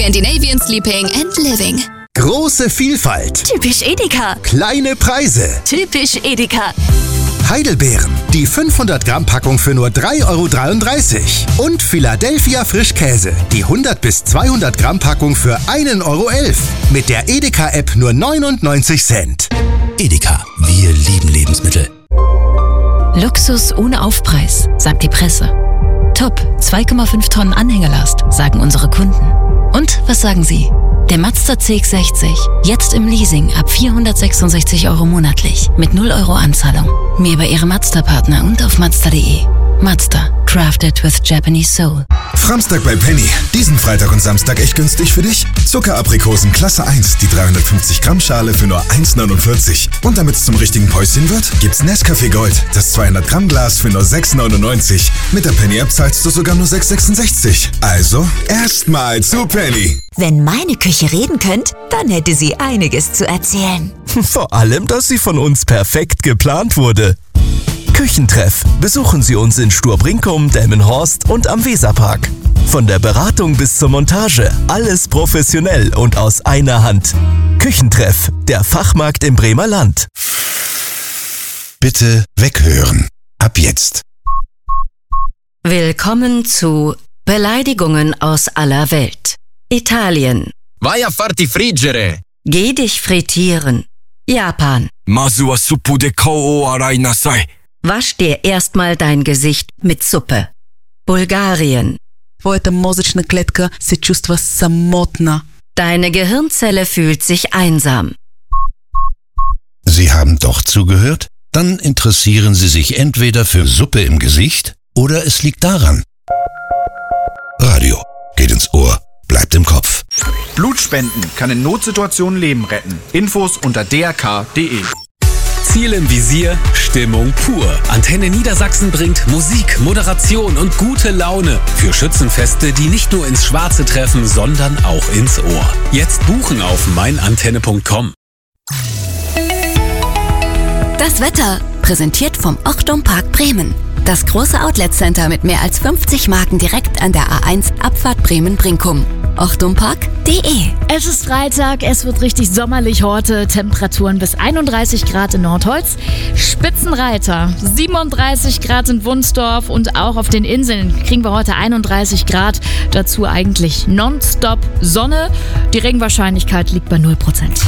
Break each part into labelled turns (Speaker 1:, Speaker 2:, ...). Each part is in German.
Speaker 1: Scandinavian Sleeping and Living.
Speaker 2: Große Vielfalt.
Speaker 1: Typisch Edeka.
Speaker 2: Kleine Preise.
Speaker 1: Typisch Edeka.
Speaker 2: Heidelbeeren. Die 500 Gramm Packung für nur 3,33 €. Und Philadelphia Frischkäse. Die 100 bis 200 Gramm Packung für 1,11 €. Mit der Edeka-App nur 99 Cent.
Speaker 3: Edeka, wir lieben Lebensmittel.
Speaker 4: Luxus ohne Aufpreis, sagt die Presse. Top, 2,5 Tonnen Anhängelast, sagen unsere Kunden. Und was sagen Sie? Der Mazda CX-60, jetzt im Leasing ab 466 € monatlich, mit 0 € Anzahlung. Mehr bei Ihrem Mazda-Partner und auf Mazda.de. Mazda, crafted with Japanese soul.
Speaker 5: Framstag bei Penny. Diesen Freitag und Samstag echt günstig für dich? Zuckeraprikosen Klasse 1, die 350 Gramm Schale für nur 1,49 €. Und damit es zum richtigen Päuschen wird, gibt's Nescafé Gold, das 200 Gramm Glas für nur 6,99 €. Mit der Penny-App zahlst du sogar nur 6,66 €. Also, erstmal zu Penny.
Speaker 6: Wenn meine Küche reden könnte, dann hätte sie einiges zu erzählen.
Speaker 7: Vor allem, dass sie von uns perfekt geplant wurde. Küchentreff. Besuchen Sie uns in Sturbrinkum, Delmenhorst und am Weserpark. Von der Beratung bis zur Montage. Alles professionell und aus einer Hand. Küchentreff. Der Fachmarkt im Bremer Land.
Speaker 3: Bitte weghören. Ab jetzt.
Speaker 4: Willkommen zu Beleidigungen aus aller Welt. Italien.
Speaker 8: Vai a farti friggere.
Speaker 4: Geh dich frittieren. Japan.
Speaker 8: Masu wa suppu de kao o arai nasai.
Speaker 4: Wasch dir erstmal dein Gesicht mit Suppe. Bulgarien.
Speaker 9: Твоята мозъчна клетка се чувства самотна.
Speaker 4: Deine Gehirnzelle fühlt sich einsam.
Speaker 3: Sie haben doch zugehört? Dann interessieren Sie sich entweder für Suppe im Gesicht oder es liegt daran. Radio geht ins Ohr, bleibt im Kopf.
Speaker 10: Blutspenden kann in Notsituationen Leben retten. Infos unter drk.de.
Speaker 11: Ziel im Visier, Stimmung pur. Antenne Niedersachsen bringt Musik, Moderation und gute Laune für Schützenfeste, die nicht nur ins Schwarze treffen, sondern auch ins Ohr. Jetzt buchen auf meinantenne.com.
Speaker 1: Das Wetter, präsentiert vom Ochtum Park Bremen. Das große Outlet-Center mit mehr als 50 Marken direkt an der A1 Abfahrt Bremen-Brinkum. ochtumpark.de.
Speaker 12: Es ist Freitag, es wird richtig sommerlich heute. Temperaturen bis 31 Grad in Nordholz. Spitzenreiter, 37 Grad in Wunsdorf und auch auf den Inseln kriegen wir heute 31 Grad. Dazu eigentlich nonstop Sonne. Die Regenwahrscheinlichkeit liegt bei 0%.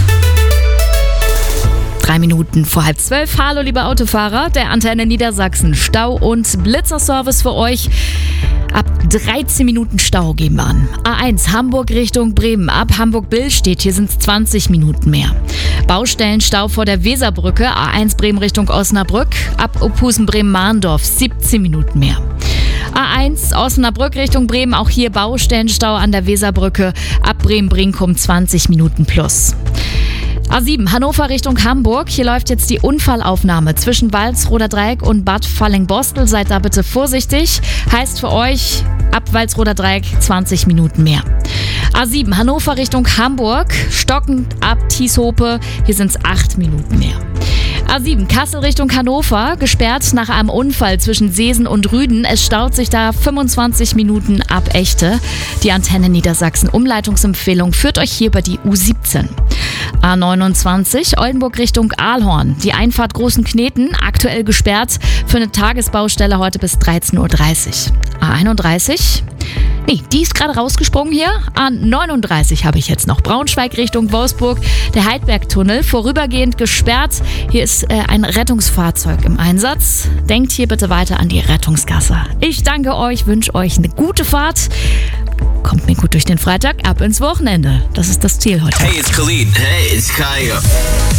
Speaker 12: 3 Minuten vor 11:30. Hallo liebe Autofahrer, der Antenne Niedersachsen Stau- und Blitzerservice für euch. Ab 13 Minuten Stau geben wir an. A1 Hamburg Richtung Bremen. Ab Hamburg-Billstedt, hier sind es 20 Minuten mehr. Baustellenstau vor der Weserbrücke. A1 Bremen Richtung Osnabrück. Ab Opusen-Bremen-Mahndorf 17 Minuten mehr. A1 Osnabrück Richtung Bremen. Auch hier Baustellenstau an der Weserbrücke. Ab Bremen-Brinkum 20 Minuten plus. A7 Hannover Richtung Hamburg. Hier läuft jetzt die Unfallaufnahme zwischen Walsroder Dreieck und Bad Falling-Bostel. Seid da bitte vorsichtig. Heißt für euch ab Walsroder Dreieck 20 Minuten mehr. A7 Hannover Richtung Hamburg. Stockend ab Tieshope. Hier sind es 8 Minuten mehr. A7 Kassel Richtung Hannover, gesperrt nach einem Unfall zwischen Seesen und Rüden. Es staut sich da 25 Minuten ab Echte. Die Antenne Niedersachsen Umleitungsempfehlung führt euch hier bei die U17. A29 Oldenburg Richtung Aalhorn. Die Einfahrt Großen Kneten, aktuell gesperrt für eine Tagesbaustelle heute bis 13:30 Uhr. A31... Nee, die ist gerade rausgesprungen hier. A39 habe ich jetzt noch. Braunschweig Richtung Wolfsburg. Der Heidbergtunnel vorübergehend gesperrt. Hier ist ein Rettungsfahrzeug im Einsatz. Denkt hier bitte weiter an die Rettungsgasse. Ich danke euch, wünsche euch eine gute Fahrt. Kommt mir gut durch den Freitag, ab ins Wochenende. Das ist das Ziel heute.
Speaker 8: Hey, it's Khalid. Hey, it's Kaya.